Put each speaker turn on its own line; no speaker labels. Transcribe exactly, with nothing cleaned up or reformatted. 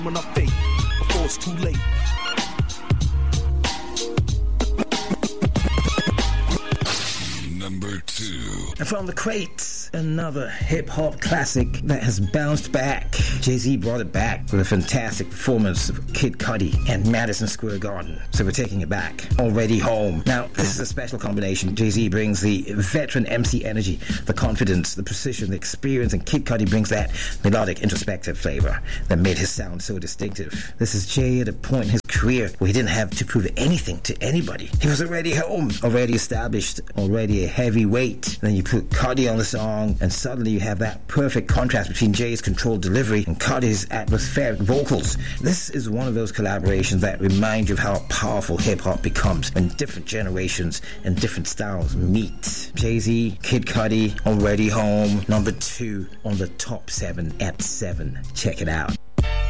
on our fate before it's too late.
Number two.
And from the crates, another hip-hop classic that has bounced back. Jay-Z brought it back with a fantastic performance of Kid Cudi and Madison Square Garden. So we're taking it back. Already Home. Now, this is a special combination. Jay-Z brings the veteran M C energy, the confidence, the precision, the experience, and Kid Cudi brings that melodic, introspective flavor that made his sound so distinctive. This is Jay at a point in his career where he didn't have to prove anything to anybody. He was already home, already established, already a heavyweight. Then you put Cudi on the song, and suddenly you have that perfect contrast between Jay's controlled delivery and Cudi's atmospheric vocals. This is one of those collaborations that remind you of how powerful hip-hop becomes when different generations and different styles meet. Jay-Z, Kid Cudi, Already Home, number two on the top seven at seven. Check it out.